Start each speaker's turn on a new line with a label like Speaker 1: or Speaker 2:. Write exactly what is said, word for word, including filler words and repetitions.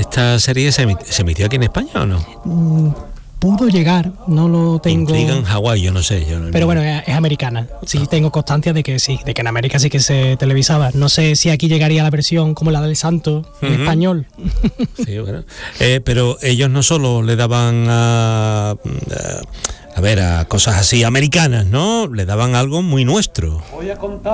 Speaker 1: ¿esta serie se, emit- se emitió aquí en España o no?
Speaker 2: Mm, pudo llegar, no lo tengo.
Speaker 1: Intriga en Hawái, yo no sé. Yo no,
Speaker 2: Pero bueno, es, es americana. Sí, tengo constancia de que sí, de que en América sí que se televisaba. No sé si aquí llegaría la versión como la del Santo en
Speaker 1: Ujú.
Speaker 2: español.
Speaker 1: Sí, bueno. Eh, pero ellos no solo le daban a, a, a ver, a cosas así americanas, ¿no? Le daban algo muy nuestro.
Speaker 3: Voy a contar